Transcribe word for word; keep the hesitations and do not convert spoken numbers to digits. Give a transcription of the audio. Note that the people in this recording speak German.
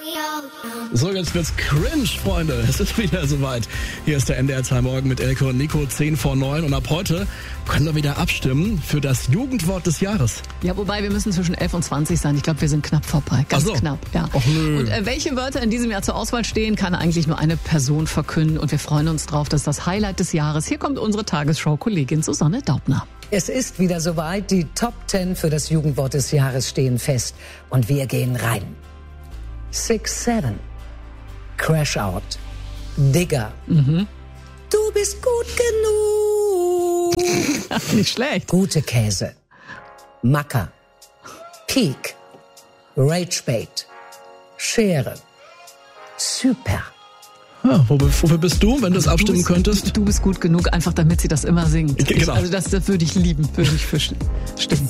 So, jetzt wird's cringe, Freunde. Es ist wieder soweit. Hier ist der N D R zwei Morgen mit Elke und Nico, zehn vor neun. Und ab heute können wir wieder abstimmen für das Jugendwort des Jahres. Ja, wobei wir müssen zwischen elf und zwanzig sein. Ich glaube, wir sind knapp vorbei. Ganz Ach so. knapp, ja. Och, nö. Und äh, welche Wörter in diesem Jahr zur Auswahl stehen, kann eigentlich nur eine Person verkünden. Und wir freuen uns drauf. Das ist das Highlight des Jahres. Hier kommt unsere Tagesschau-Kollegin Susanne Daubner. Es ist wieder soweit. Die Top Ten für das Jugendwort des Jahres stehen fest. Und wir gehen rein. Six, seven. Crash out. Digger. Mhm. Du bist gut genug. Nicht schlecht. Gute Käse. Macker. Peak. Ragebait. Schere. Super. Ja, wofür, wofür bist du, wenn du es abstimmen bist, könntest? Du bist gut genug, einfach damit sie das immer singt. Genau. Ich, also das, das würde ich lieben, würde ich für stimmen.